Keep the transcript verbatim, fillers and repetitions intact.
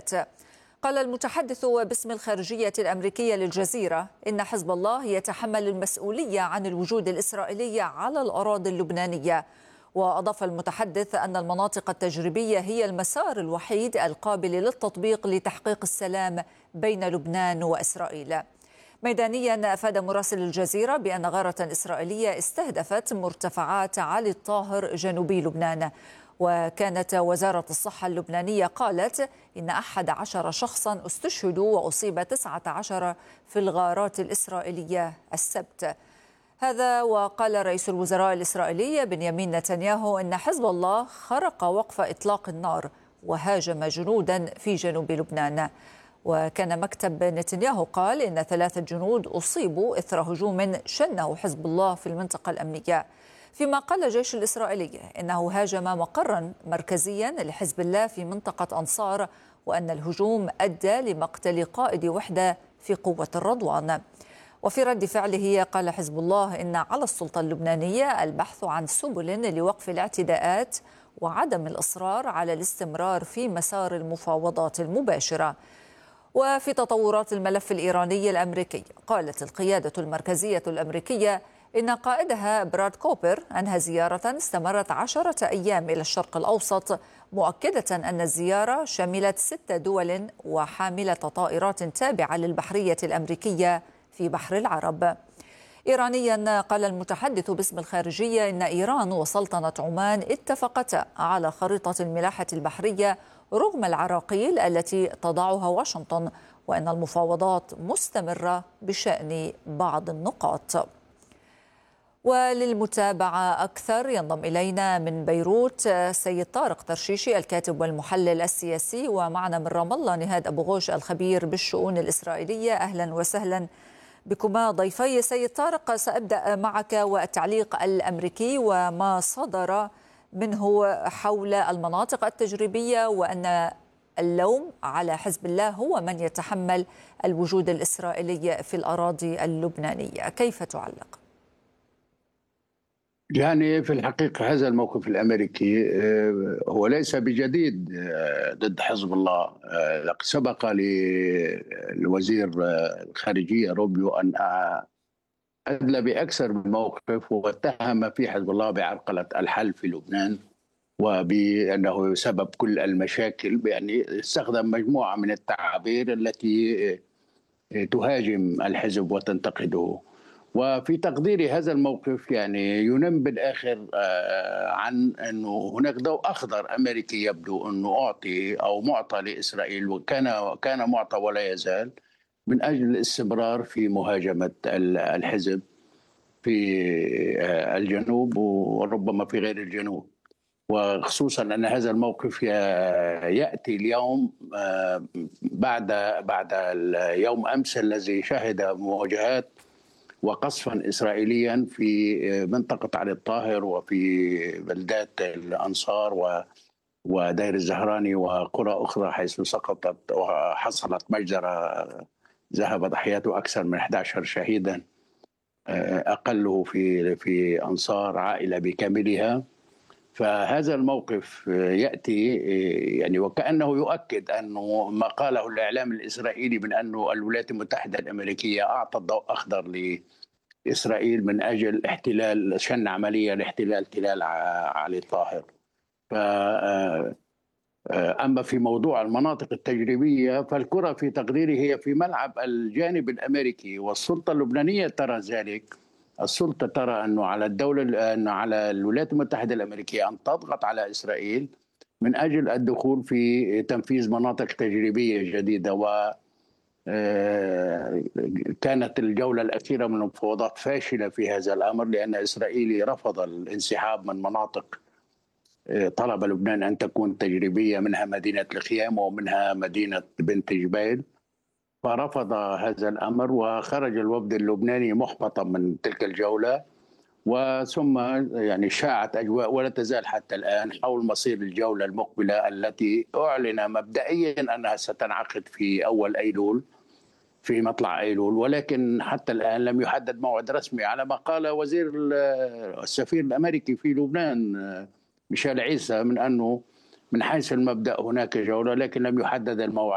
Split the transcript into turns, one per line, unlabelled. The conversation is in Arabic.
العمليات. قال المتحدث باسم الخارجية الأمريكية للجزيرة إن حزب الله يتحمل المسؤولية عن الوجود الإسرائيلي على الأراضي اللبنانية. وأضاف المتحدث أن المناطق التجريبية هي المسار الوحيد القابل للتطبيق لتحقيق السلام بين لبنان وإسرائيل. ميدانيا أفاد مراسل الجزيرة بأن غارة إسرائيلية استهدفت مرتفعات علي الطاهر جنوبي لبنان. وكانت وزارة الصحة اللبنانية قالت إن أحد عشر شخصا استشهدوا وأصيب تسعة عشر في الغارات الإسرائيلية السبت. هذا وقال رئيس الوزراء الإسرائيلي بنيامين نتنياهو إن حزب الله خرق وقف إطلاق النار وهاجم جنودا في جنوب لبنان. وكان مكتب نتنياهو قال إن ثلاثة جنود أصيبوا إثر هجوم شنه حزب الله في المنطقة الأمنية. فيما قال الجيش الإسرائيلي إنه هاجم مقرا مركزيا لحزب الله في منطقة أنصار، وأن الهجوم أدى لمقتل قائد وحدة في قوة الرضوان. وفي رد فعله قال حزب الله إن على السلطة اللبنانية البحث عن سبل لوقف الاعتداءات وعدم الإصرار على الاستمرار في مسار المفاوضات المباشرة. وفي تطورات الملف الإيراني الأمريكي، قالت القيادة المركزية الأمريكية إن قائدها براد كوبر أنهى زيارة استمرت عشرة أيام إلى الشرق الأوسط، مؤكدة أن الزيارة شملت ست دول وحاملة طائرات تابعة للبحرية الأمريكية في بحر العرب. إيرانيا قال المتحدث باسم الخارجية إن إيران وسلطنة عمان اتفقتا على خريطة الملاحة البحرية رغم العراقيل التي تضعها واشنطن، وأن المفاوضات مستمرة بشأن بعض النقاط. وللمتابعة أكثر ينضم إلينا من بيروت سيد طارق ترشيشي الكاتب والمحلل السياسي، ومعنا من رام الله نهاد أبو غوش الخبير بالشؤون الإسرائيلية. أهلا وسهلا بكما ضيفي. سيد طارق، سأبدأ معك والتعليق الأمريكي وما صدر منه حول المناطق التجريبية، وأن اللوم على حزب الله هو من يتحمل الوجود الإسرائيلي في الأراضي اللبنانية. كيف تعلق؟
يعني في الحقيقة هذا الموقف الأمريكي هو ليس بجديد ضد حزب الله. سبق للوزير الخارجية روبيو أن أدلى بأكثر من موقف واتهم في حزب الله بعرقلة الحل في لبنان وبأنه سبب كل المشاكل. يعني استخدم مجموعة من التعابير التي تهاجم الحزب وتنتقده. وفي تقديري هذا الموقف يعني ينم بالآخر عن أنه هناك ضوء أخضر أمريكي يبدو أنه أعطي أو معطى لإسرائيل، وكان كان معطى ولا يزال، من أجل الاستمرار في مهاجمة الحزب في الجنوب وربما في غير الجنوب. وخصوصا أن هذا الموقف يأتي اليوم بعد بعد يوم أمس الذي شهد مواجهات وقصفا إسرائيليا في منطقة علي الطاهر وفي بلدات الأنصار ودير الزهراني وقرى أخرى، حيث سقطت وحصلت مجزرة ذهب ضحياته أكثر من أحد عشر شهيدا، أقله في في أنصار عائلة بكاملها. فهذا الموقف يأتي يعني وكأنه يؤكد أنه ما قاله الإعلام الإسرائيلي من أنه الولايات المتحدة الأمريكية أعطت ضوء أخضر لإسرائيل من أجل احتلال شن عملية لاحتلال تلال علي الطاهر. ف أما في موضوع المناطق التجريبية فالكرة في تقديري هي في ملعب الجانب الأمريكي، والسلطة اللبنانية ترى ذلك. السلطة ترى أنه على الدولة أنه على الولايات المتحدة الأمريكية أن تضغط على إسرائيل من أجل الدخول في تنفيذ مناطق تجريبية جديدة. و كانت الجولة الأخيرة من المفاوضات فاشلة في هذا الأمر، لأن إسرائيل رفض الانسحاب من مناطق طلب لبنان أن تكون تجريبية، منها مدينة الخيام ومنها مدينة بنت جبيل، فرفض هذا الأمر وخرج الوفد اللبناني محبطا من تلك الجولة. وثم يعني شاعت أجواء ولا تزال حتى الآن حول مصير الجولة المقبلة التي أعلن مبدئيا أنها ستنعقد في أول أيلول، في مطلع أيلول، ولكن حتى الآن لم يحدد موعد رسمي، على ما قال وزير السفير الأمريكي في لبنان ميشيل عيسى من أنه من حيث المبدأ هناك جولة، لكن لم يحدد الموعد.